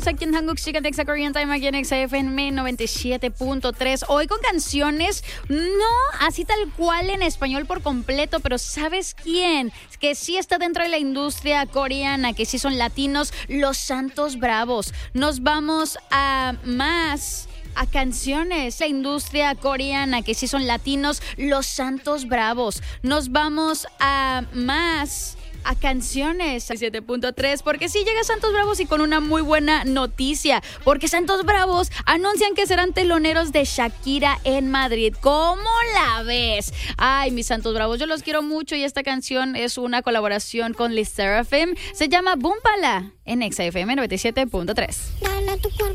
más aquí en Hanguk Chica Texa Korean Time, aquí en XFM 97.3. Hoy con canciones, no así tal cual en español por completo, pero ¿sabes quién? Que sí está dentro de la industria coreana, que sí son latinos, los Santos Bravos. Nos vamos a canciones, la industria coreana, que sí son latinos, los Santos Bravos. Nos vamos a canciones 7.3, porque sí llega Santos Bravos y con una muy buena noticia, porque Santos Bravos anuncian que serán teloneros de Shakira en Madrid. ¿Cómo la ves? Ay, mis Santos Bravos, yo los quiero mucho y esta canción es una colaboración con LE SSERAFIM, se llama Búmpala en XFM 97.3.